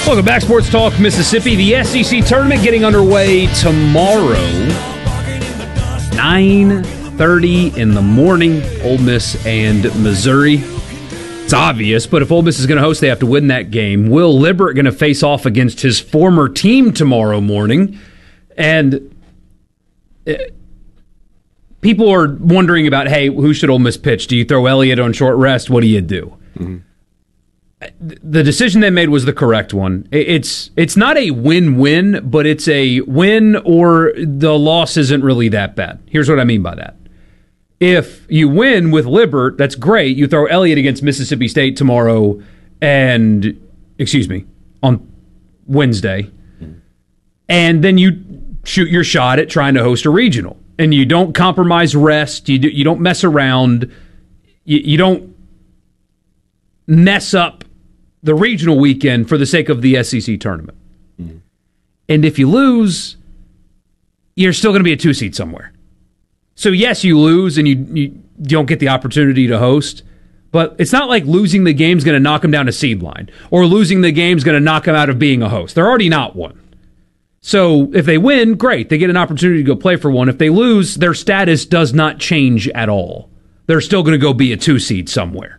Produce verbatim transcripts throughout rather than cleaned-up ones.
Welcome back, Sports Talk Mississippi. The S E C tournament getting underway tomorrow, nine thirty in the morning. Ole Miss and Missouri. It's obvious, but if Ole Miss is going to host, they have to win that game. Will Libbert going to face off against his former team tomorrow morning, and it, people are wondering about, hey, who should Ole Miss pitch? Do you throw Elliott on short rest? What do you do? Mm-hmm. The decision they made was the correct one. It's it's not a win-win, but it's a win or the loss isn't really that bad. Here's what I mean by that. If you win with Libbert, that's great. You throw Elliott against Mississippi State tomorrow and, excuse me, on Wednesday, and then you shoot your shot at trying to host a regional. And you don't compromise rest. You, do, you don't mess around. You, you don't mess up the regional weekend for the sake of the S E C tournament. Mm-hmm. And if you lose, you're still going to be a two-seed somewhere. So yes, you lose and you, you don't get the opportunity to host, but it's not like losing the game is going to knock them down a seed line or losing the game is going to knock them out of being a host. They're already not one. So if they win, great. They get an opportunity to go play for one. If they lose, their status does not change at all. They're still going to go be a two-seed somewhere.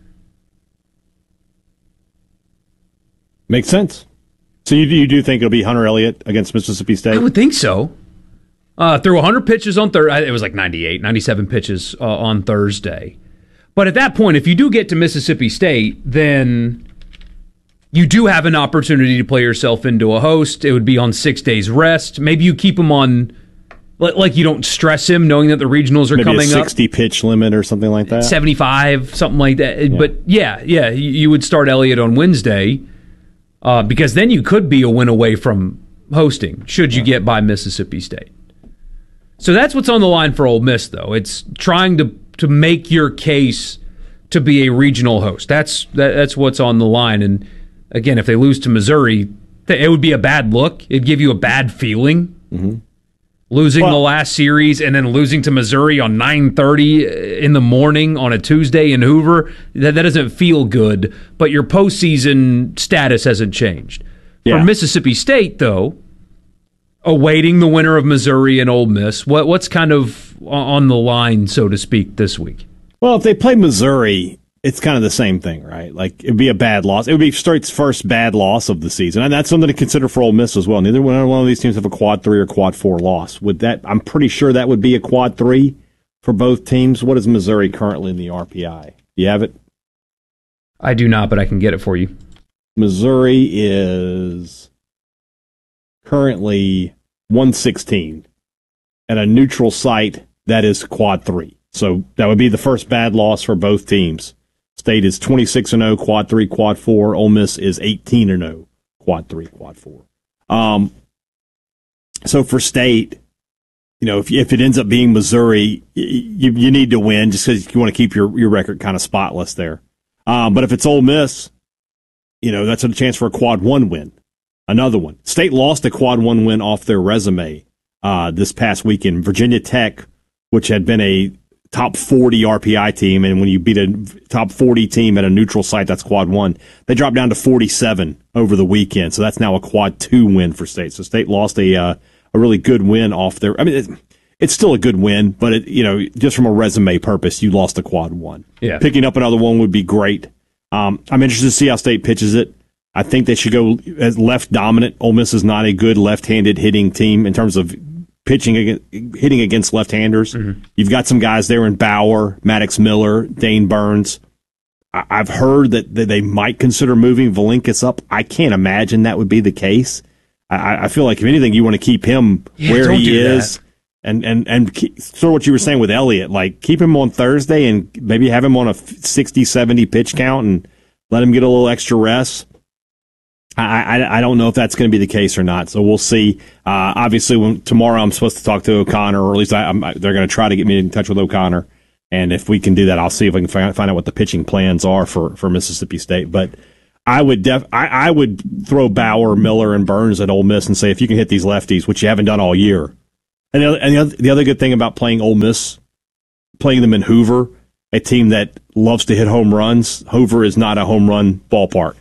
Makes sense. So you, you do think it'll be Hunter Elliott against Mississippi State? I would think so. Uh, threw one hundred pitches on Thursday. It was like ninety-eight, ninety-seven pitches uh, on Thursday. But at that point, if you do get to Mississippi State, then you do have an opportunity to play yourself into a host. It would be on six days rest. Maybe you keep him on, like you don't stress him knowing that the regionals are Maybe coming a sixty up. pitch limit or something like that. seventy-five, something like that. Yeah. But yeah, yeah, you, you would start Elliott on Wednesday uh, because then you could be a win away from hosting should you yeah. get by Mississippi State. So that's what's on the line for Ole Miss, though. It's trying to to make your case to be a regional host. That's that, that's what's on the line. And again, if they lose to Missouri, it would be a bad look. It'd give you a bad feeling. Mm-hmm. Losing well, the last series and then losing to Missouri on nine thirty in the morning on a Tuesday in Hoover, that, that doesn't feel good. But your postseason status hasn't changed. Yeah. For Mississippi State, though, awaiting the winner of Missouri and Ole Miss, what what's kind of on the line, so to speak, this week? Well, if they play Missouri, it's kind of the same thing, right? Like, it'd be a bad loss. It would be State's first bad loss of the season, and that's something to consider for Ole Miss as well. Neither one of these teams have a quad three or quad four loss. Would that? I'm pretty sure that would be a quad three for both teams. What is Missouri currently in the R P I? Do you have it? I do not, but I can get it for you. Missouri is currently one sixteen at a neutral site that is quad three. So that would be the first bad loss for both teams. State is twenty-six and oh, quad three, quad four. Ole Miss is eighteen and oh, quad three, quad four. Um, so for State, you know, if if it ends up being Missouri, you you need to win just because you want to keep your, your record kind of spotless there. Um, but if it's Ole Miss, you know, that's a chance for a quad one win. Another one. State lost a quad one win off their resume uh, this past weekend. Virginia Tech, which had been a top forty R P I team, and when you beat a top forty team at a neutral site, that's quad one. They dropped down to forty-seven over the weekend, so that's now a quad two win for State. So State lost a uh, a really good win off their. I mean, it, it's still a good win, but it, you know, just from a resume purpose, you lost a quad one. Yeah, picking up another one would be great. Um, I'm interested to see how State pitches it. I think they should go as left dominant. Ole Miss is not a good left-handed hitting team in terms of pitching, against, hitting against left-handers. Mm-hmm. You've got some guys there in Bauer, Maddox Miller, Dane Burns. I- I've heard that, that they might consider moving Valenkis up. I can't imagine that would be the case. I, I feel like, if anything, you want to keep him yeah, where he is. That. And, and, and keep, sort of what you were saying with Elliott, like keep him on Thursday and maybe have him on a sixty, seventy pitch count and let him get a little extra rest. I, I, I don't know if that's going to be the case or not, so we'll see. Uh, obviously, when, tomorrow I'm supposed to talk to O'Connor, or at least I, I'm, they're going to try to get me in touch with O'Connor. And if we can do that, I'll see if I can find, find out what the pitching plans are for, for Mississippi State. But I would def, I, I would throw Bauer, Miller, and Burns at Ole Miss and say, if you can hit these lefties, which you haven't done all year. And the, and the, other, the other good thing about playing Ole Miss, playing them in Hoover, a team that loves to hit home runs, Hoover is not a home run ballpark.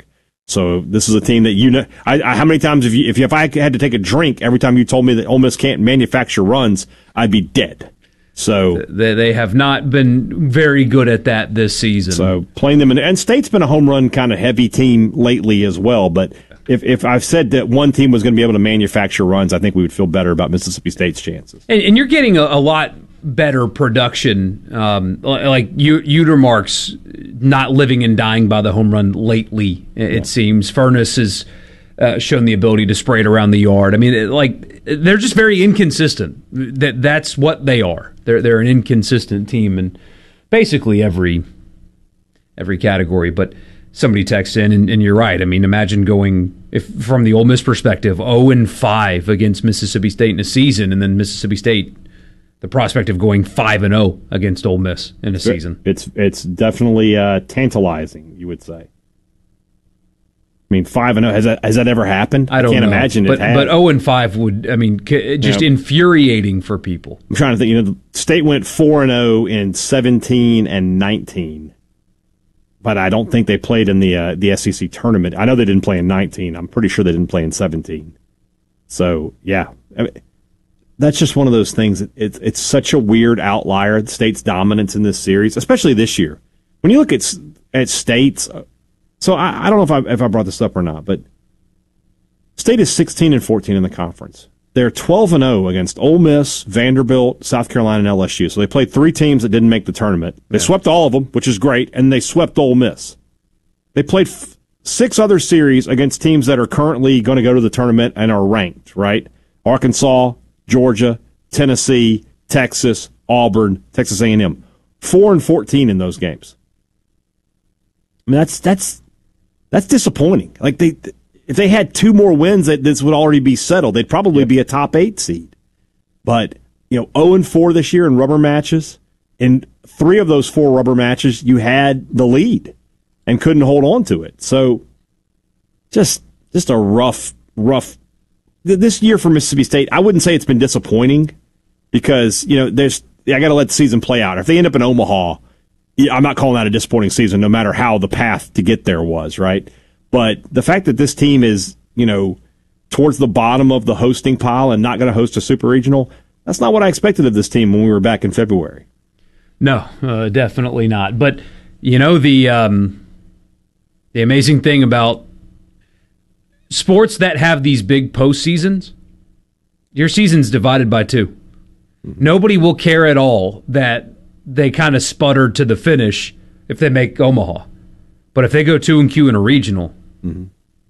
So this is a team that you know. I, I, how many times if you if, you, if I had to take a drink every time you told me that Ole Miss can't manufacture runs, I'd be dead. So they, they have not been very good at that this season. So playing them in, and State's been a home run kind of heavy team lately as well. But if if I've said that one team was going to be able to manufacture runs, I think we would feel better about Mississippi State's chances. And, and you're getting a, a lot better production, um, like U- Utermark's not living and dying by the home run lately, it yeah. seems. Furness has uh, shown the ability to spray it around the yard. I mean, it, like, they're just very inconsistent. That That's what they are. They're they're an inconsistent team in basically every every category. But somebody texts in, and, and you're right. I mean, imagine going, if from the Ole Miss perspective, oh and five against Mississippi State in a season, and then Mississippi State, the prospect of going five and zero against Ole Miss in a season. It's it's definitely uh, tantalizing, you would say. I mean, five and zero has that has that ever happened? I don't I can't know. imagine but, it had. But zero and five would, I mean, just yeah. infuriating for people. I'm trying to think. You know, the State went four and zero in seventeen and nineteen, but I don't think they played in the uh, the S E C tournament. I know they didn't play in nineteen. I'm pretty sure they didn't play in seventeen. So yeah. I mean, that's just one of those things. It's it's such a weird outlier, the State's dominance in this series, especially this year. When you look at at State's, so I, I don't know if I if I brought this up or not, but State is sixteen and fourteen in the conference. They're twelve and zero against Ole Miss, Vanderbilt, South Carolina, and L S U. So they played three teams that didn't make the tournament. They yeah. swept all of them, which is great, and they swept Ole Miss. They played f- six other series against teams that are currently going to go to the tournament and are ranked. Right, Arkansas, Georgia, Tennessee, Texas, Auburn, Texas A and M. Four and fourteen in those games. I mean, that's that's that's disappointing. Like they, if they had two more wins, that this would already be settled. They'd probably yep. be a top eight seed. But you know, zero and four this year in rubber matches. In three of those four rubber matches, you had the lead and couldn't hold on to it. So, just just a rough, rough. This year for Mississippi State, I wouldn't say it's been disappointing because, you know, there's I got to let the season play out. If they end up in Omaha, I'm not calling that a disappointing season, no matter how the path to get there was, right? But the fact that this team is, you know, towards the bottom of the hosting pile and not going to host a super regional, that's not what I expected of this team when we were back in February. No, uh, definitely not. But, you know, the um, the amazing thing about sports that have these big postseasons, your season's divided by two. Mm-hmm. Nobody will care at all that they kind of sputtered to the finish if they make Omaha. But if they go two and Q in a regional, mm-hmm.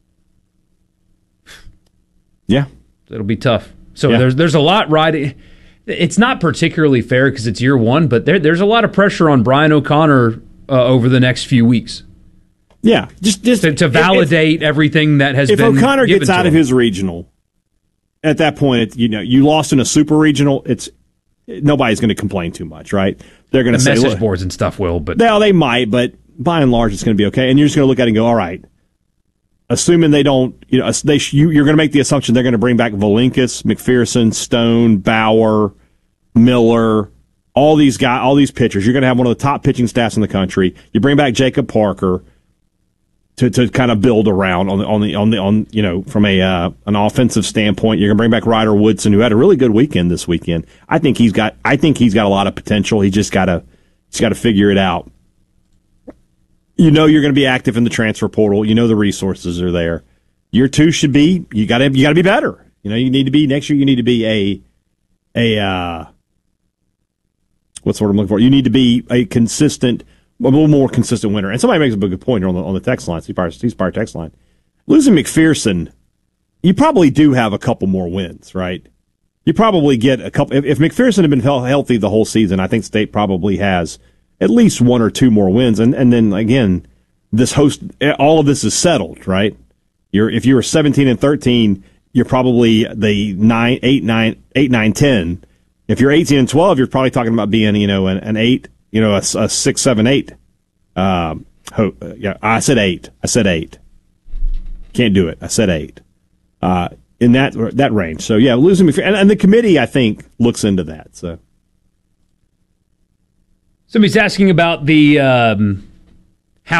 yeah, it'll be tough. So yeah. there's there's a lot riding. It's not particularly fair because it's year one, but there there's a lot of pressure on Brian O'Connor uh, over the next few weeks. Yeah, just just to, to validate if, everything that has if been. If O'Connor gets out him. of his regional, at that point, it, you know, you lost in a super regional. It's nobody's going to complain too much, right? They're going to the say message look, boards and stuff will, but well, they might, but by and large, it's going to be okay. And you're just going to look at it and go, all right. Assuming they don't, you know, they you, you're going to make the assumption they're going to bring back Valinkas, McPherson, Stone, Bauer, Miller, all these guys, all these pitchers. You're going to have one of the top pitching staffs in the country. You bring back Jacob Parker to, to kind of build around on the on the on the on you know from a uh, an offensive standpoint. You're going to bring back Ryder Woodson, who had a really good weekend this weekend. I think he's got I think he's got a lot of potential. He just got to he's got to figure it out. You know you're going to be active in the transfer portal. You know the resources are there. Year two should be you got to you got to be better. You know you need to be next year. You need to be a a uh, what's the word I'm looking for? You need to be a consistent, a little more consistent winner. And somebody makes a good point here on the on the text line. C Spire text line. Losing McPherson, you probably do have a couple more wins, right? You probably get a couple. If, if McPherson had been healthy the whole season, I think State probably has at least one or two more wins. And and then again, this host, all of this is settled, right? You're if you were seventeen and thirteen, you're probably the nine, eight, nine, eight, nine, ten. If you're eighteen and twelve, you're probably talking about being, you know, an, an eight, you know, a, a six, seven, eight. Um, ho- yeah, I said eight. I said eight. Can't do it. I said eight. Uh, in that that range. So yeah, losing McPherson, and, and the committee I think looks into that. So. Somebody's asking about the um, how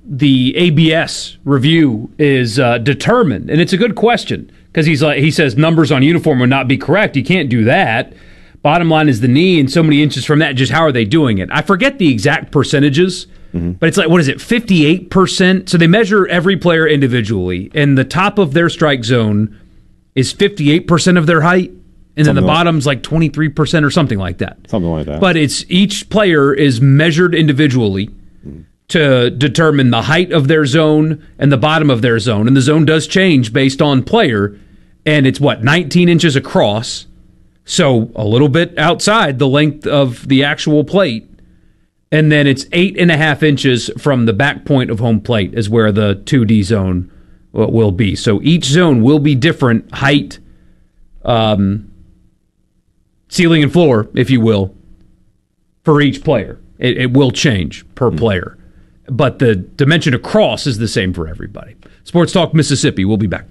the A B S review is uh, determined, and it's a good question because he's like he says numbers on uniform would not be correct. You can't do that. Bottom line is the knee, and so many inches from that. Just how are they doing it? I forget the exact percentages, mm-hmm. but it's like what is it, fifty-eight percent? So they measure every player individually, and the top of their strike zone is fifty-eight percent of their height, and something then the like bottom's like twenty-three percent or something like that. Something like that. But it's each player is measured individually mm. to determine the height of their zone and the bottom of their zone, and the zone does change based on player, and it's what, nineteen inches across. So a little bit outside the length of the actual plate. And then it's eight and a half inches from the back point of home plate is where the two D zone will be. So each zone will be different height, um, ceiling and floor, if you will, for each player. It, it will change per mm-hmm. player. But the dimension across is the same for everybody. Sports Talk Mississippi. We'll be back.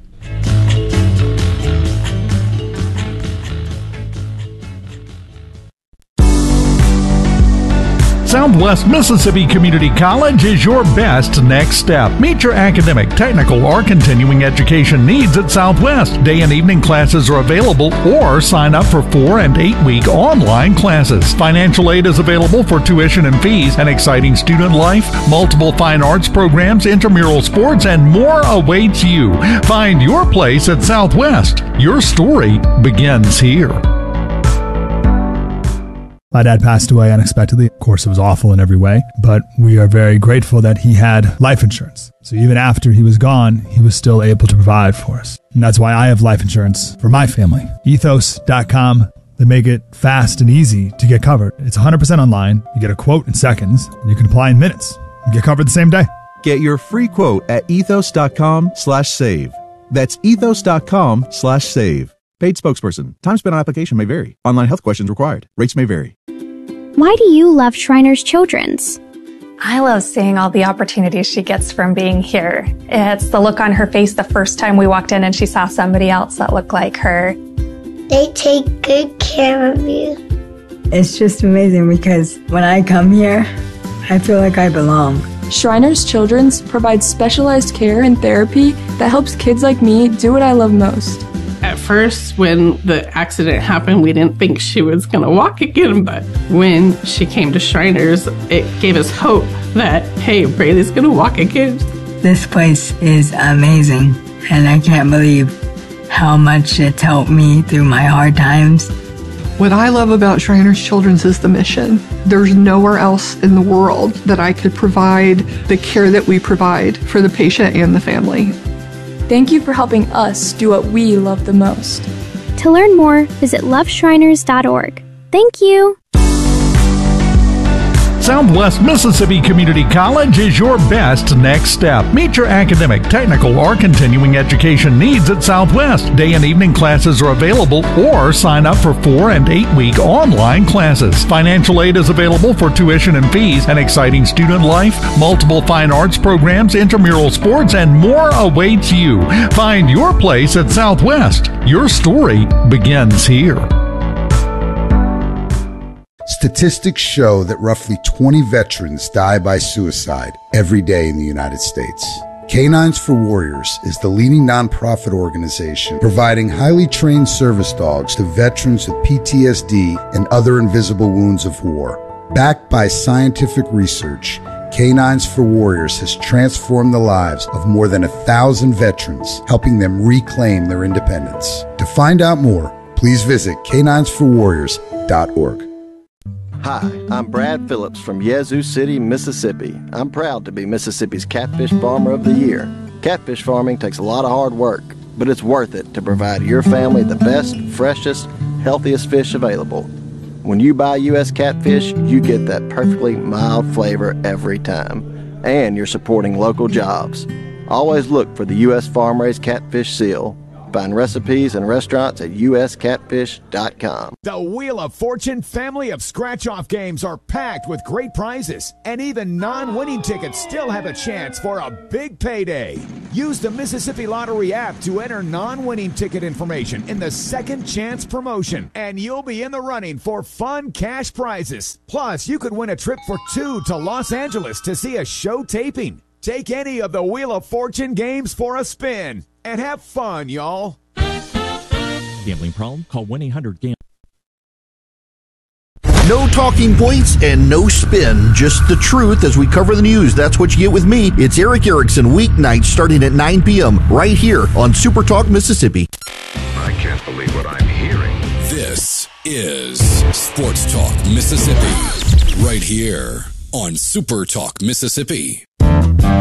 Southwest Mississippi Community College is your best next step. Meet your academic, technical, or continuing education needs at Southwest. Day and evening classes are available, or sign up for four and eight week online classes. Financial aid is available for tuition and fees, an exciting student life, multiple fine arts programs, intramural sports, and more awaits you. Find your place at Southwest. Your story begins here. My dad passed away unexpectedly. Of course, it was awful in every way, but we are very grateful that he had life insurance. So even after he was gone, he was still able to provide for us. And that's why I have life insurance for my family. ethos dot com. They make it fast and easy to get covered. It's one hundred percent online. You get a quote in seconds, and you can apply in minutes. You get covered the same day. Get your free quote at ethos dot com slash save. That's ethos dot com slash save. Paid spokesperson. Time spent on application may vary. Online health questions required. Rates may vary. Why do you love Shriners Children's? I love seeing all the opportunities she gets from being here. It's the look on her face the first time we walked in and she saw somebody else that looked like her. They take good care of you. It's just amazing because when I come here, I feel like I belong. Shriners Children's provides specialized care and therapy that helps kids like me do what I love most. At first, when the accident happened, we didn't think she was going to walk again, but when she came to Shriners, it gave us hope that, hey, Braylee's going to walk again. This place is amazing, and I can't believe how much it's helped me through my hard times. What I love about Shriners Children's is the mission. There's nowhere else in the world that I could provide the care that we provide for the patient and the family. Thank you for helping us do what we love the most. To learn more, visit love shriners dot org. Thank you. Southwest Mississippi Community College is your best next step. Meet your academic, technical, or continuing education needs at Southwest. Day and evening classes are available, or sign up for four and eight week online classes. Financial aid is available for tuition and fees, an exciting student life, multiple fine arts programs, intramural sports, and more awaits you. Find your place at Southwest. Your story begins here. Statistics show that roughly twenty veterans die by suicide every day in the United States. Canines for Warriors is the leading nonprofit organization providing highly trained service dogs to veterans with P T S D and other invisible wounds of war. Backed by scientific research, Canines for Warriors has transformed the lives of more than a thousand veterans, helping them reclaim their independence. To find out more, please visit canines for warriors dot org. Hi, I'm Brad Phillips from Yazoo City, Mississippi. I'm proud to be Mississippi's Catfish Farmer of the Year. Catfish farming takes a lot of hard work, but it's worth it to provide your family the best, freshest, healthiest fish available. When you buy U S catfish, you get that perfectly mild flavor every time. And you're supporting local jobs. Always look for the U S Farm-Raised Catfish Seal. Find recipes and restaurants at u s catfish dot com. The Wheel of Fortune family of scratch-off games are packed with great prizes, and even non-winning tickets still have a chance for a big payday. Use the Mississippi Lottery app to enter non-winning ticket information in the Second Chance promotion, and you'll be in the running for fun cash prizes. Plus, you could win a trip for two to Los Angeles to see a show taping. Take any of the Wheel of Fortune games for a spin and have fun, y'all. Gambling problem? Call one eight hundred gambler. No talking points and no spin, just the truth as we cover the news. That's what you get with me. It's Erick Erickson, weeknights starting at nine p.m. right here on Super Talk Mississippi. I can't believe what I'm hearing. This is Sports Talk Mississippi, right here on Super Talk Mississippi.